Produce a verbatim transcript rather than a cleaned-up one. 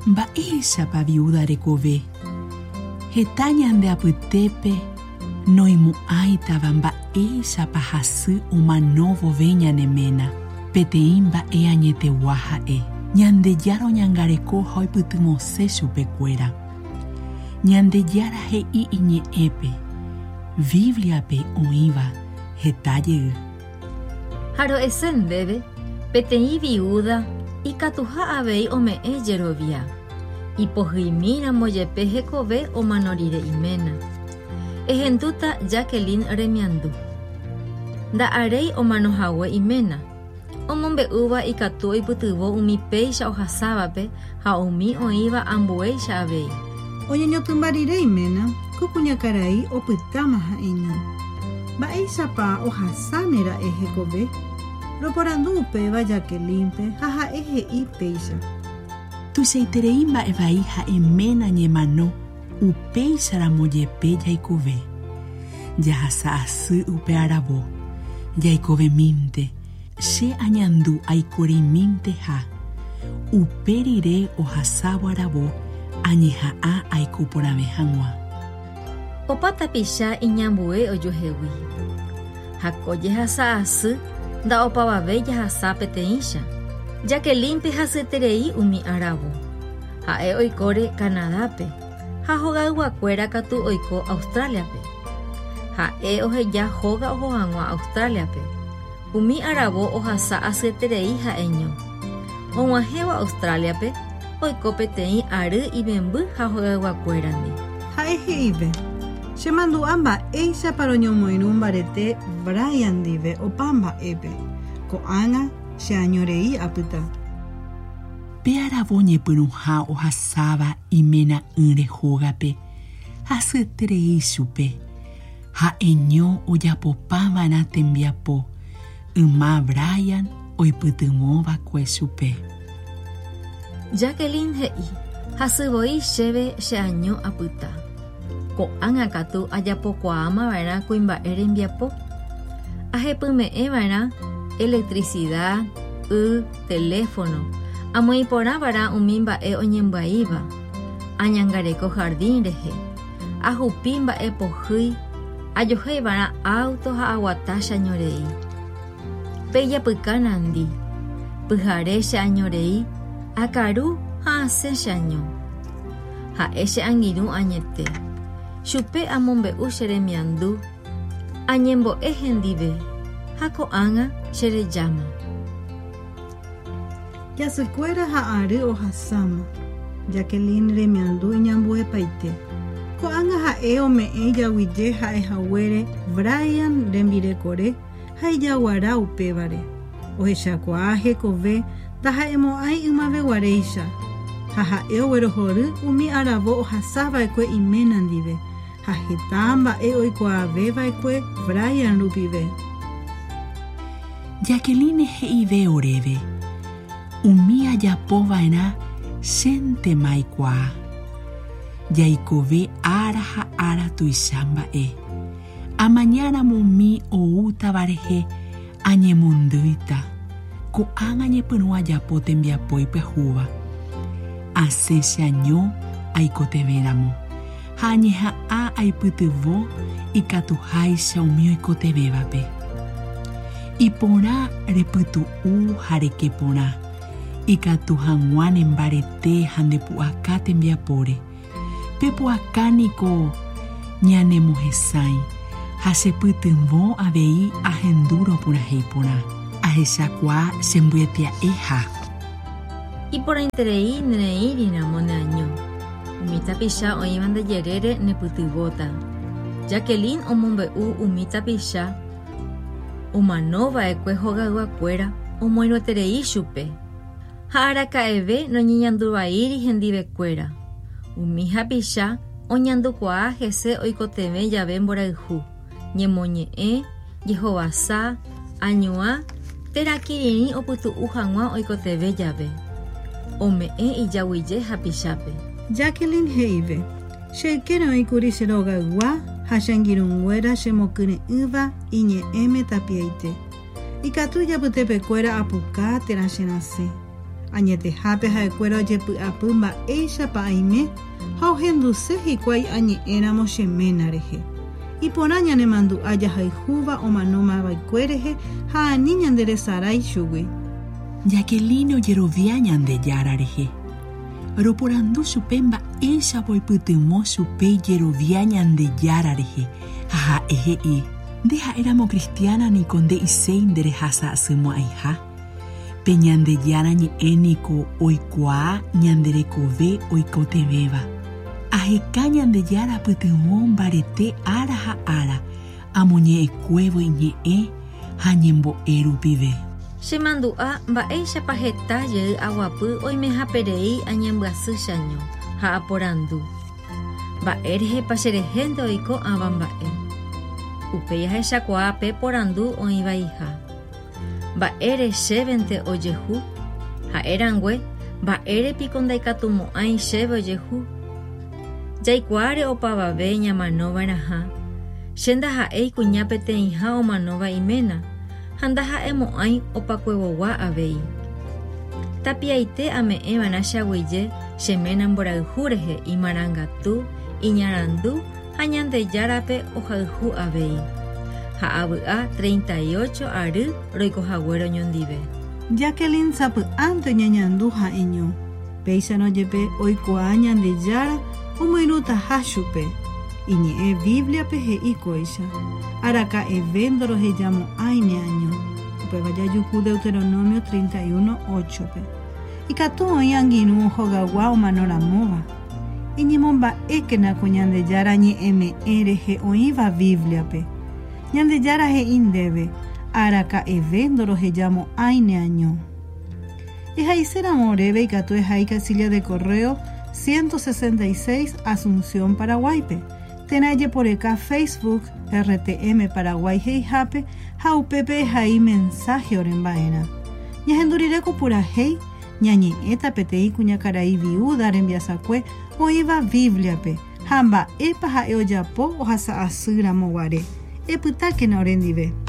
mba'éichapa viuda rekove. Heta ñande apytépe noimu'ãitava mba'éichapa hasy omanóvove ñaneména. Peteĩ mba'e añetegua ha'e. Ñandejára oñangareko ha oipytymose chupekuéra. Ñandejára he'i iñe'ẽpe. Bibliape oĩva heta jey. Haro'ese ndéve peteĩ viuda ikatuha avei ome'ẽ jerovia. Ipohymíramo jepe hekove omanorire iména. Ehendúta Jacqueline remiandu. Nda'aréi omanohague iména. Omombe'úva ikatu oipytyvõ umi péicha ohasávape ha umi oĩva ambuéicha avei. Oñeñotymbarire iména ko kuñakarai opytáma ha'eño. Mba'éichapa ohasáne ra'e hekove. Roporandu upéva Jacquelinepe ha ha'e he'i péicha. Tuichaiterei mba'evai ha'eména ñemano upéicharamo jepe jaikove. Jahasa asy upe aravo. Jaikovemínte. Che añandu aikorimínte ha. Uperire ohasávo aravo añeha'a aiko porãve hag̃ua. Opa tapicha iñambue ojuhegui. Ha ko jehasa asy nda'opavave jahasa peteĩcha. Jacquelinepe hasyterei umi aravo. Ha'e oikóre Kanadápe. Ha hogayguakuéra katu oiko Australiape. Ha'e oheja hóga oho hag̃ua Australiape. Umi aravo ohasa asyeterei ha'eño. Og̃uahẽva Australiape oiko peteĩ ary imemby ha hogayguakuérandi. Ha'e he'íve. Chemandu'a mba'éichapa roñomoirũ mbarete Brian ndive opa mba'épe. Ko'ág̃a cheañorei apyta. Pe aravo ñepyrũha ohasáva iména ýre hógape hasyeterei chupe. Ha'eño ojapopáva'erã tembiapo. Yma Brian oipytymóvakue chupe. Jacqueline he'i hasyvoi chéve cheaño apyta. Ko'ág̃a katu ajapokuaamava'erã kuimba'e rembiapo. Ahepyme'ẽva'erã electricidad, y, teléfono. Amo iporãva'erã umi mba'e oñembya'íva. Añangareko jardín rehe. Ahupi mba'e pohýi. Ajohéiva'erã auto ha aguata cheañorei. Pejapyka nandi. Pyhare cheañorei. Akaru ha asẽ cheaño. Ha'e che angirũ añete. Chupe amombe'u cheremiandu. Añembo'e hendive. Ha ko'ág̃a cherejáma. Jasykuéra ha ary ohasáma. Jacqueline remiandu iñambuepaite. Ko'ág̃a ha'e ome'ẽ jaguije ha'ehaguére Brian rembirekore ha ijaguara upévare. Ohechakuaa hekove ndaha'emo'ãi ymaveguaréicha. Ha ha'e oguerohory umi aravo ohasáva'ekue iména ndive. Ha heta mba'e oikuaaveva'ekue Brian rupive. Jacqueline he'ive oréve. Umi ajapova'erã chéntema aikuaa. Jaikove ára ha ára tuicha mba'e. Amañáramo umi oútava rehe añemondýita. Ko'ág̃a ñepyrũ ajapo tembiapo ipehúva. Asẽ cheaño aikotevéramo. Ha añeha'a aipytyvõ ikatuháicha umi oikotevévape. Iporã repytu'u ha rekeporã. Ikatu hag̃ua nembarete ha ndepu'aka tembiapóre. Pepu'akániko ñanemohesãi. Ha chepytyvõ avei ahendúro purahéi porã. Ahechakuaa chembyetia'eha. Iporãiterei nereírinamo neaño. Umi tapicha oĩva ndejerére nepytyvõta. Jacqueline omombe'u umi tapicha omanova'ekue hogayguakuéra omoirõterei chupe. Ha araka'eve noñeñanduvaíri hendivekuéra. Umi hapicha oñandukuaa hese oikotevẽ jave mborayhu. Ñemoñe'ẽ, jehovasa, añuã, terakirĩri opytu'u hag̃ua oikotevẽ jave. Ome'ẽ ijaguije hapichápe. Jacqueline he'íve. Cheikeroĩkuri cherogaygua ha cheangirũnguéra chemokyre'ỹva iñe'ẽme tapiaite. Ikatu ijapytepekuéra apuka térã cherasẽ. Añetehápe ha'ekuéra ojepy'apy mba'éichapa aime ha ohenduse hikuái añe'ẽramo cheména rehe. Iporã ñanemandu'a jahayhúva omanomavaikuére rehe ha ani ñanderesarái chúgui. Jacqueline ojerovia Ñandejára rehe. Roporandu chupe mba'éichapa oipytymo chupe ijerovia Ñandejára rehe ha ha'e he'i. Nde ha'éramo cristiana niko nde iséi nderehasa asýmo aiha. Pe Ñandejára ñe'ẽ niko oikuaa ñanderekove oikotevéva. Aheka Ñandejára pytyvõ mbarete ára ha ára amoñe'ẽkuévoi ñe'ẽ ha ñembo'e rupive. Chemandu'a mba'éichapa heta jey aguapy oimehaperei añembyasy chaño ha aporandu. Mba'e rehepa cherehénte oiko ava mba'e. Upéi ahechakuaa pe porandu oĩvaiha. Mba'ére chévente ojehu. Ha'érangue mba'érepiko ndaikatumo'ãi chéve ojehu. Jaikuáre opavave ñamanova'erãha. Che ndaha'éi kuña peteĩha omanóva iména. Ha ndaha'emo'ãi opakuevogua avei. Tapiaite ame'ẽva'erã che aguyje cheména mborayhu rehe imarangatu, iñarandu ha Ñandejárape ohayhu avei. Ha avy'a treinta y ocho ary roikohaguére oñondive. Jacqueline sapy'ánte oñeñandu ha'eño. Péichano jepe oikuaa Ñandejára omoirũtaha chupe. Iñe'ẽ Bibliape he'íkoicha. Araka'eve ndorohejamo'ãi neaño. Upéva jajuhu Deuteronomio treinta y uno, ocho-pe. Ikatu oĩ angirũ hogagua omanoramóva. Eñemomba'ékena ko Ñandejára ñe'ẽme'ẽ rehe oĩva Bibliape. Ñandejára he'i ndéve araka'eve ndorohejamo'ãi neaño. Ehaicéramo oréve ikatu ehai casilla de correo ciento sesenta y seis Asunción, Paraguaype. Térã ejeporeka Facebook R T M Paraguay heihápe ha upépe ehai mensaje oremba'érã. Ñahendurireko purahéi ñañe'ẽta peteĩ kuñakarai viuda rembiasakue oĩva Bibliape ha mba'épa ha'e ojapo ohasa'asýramoguare. Epytákena orendive.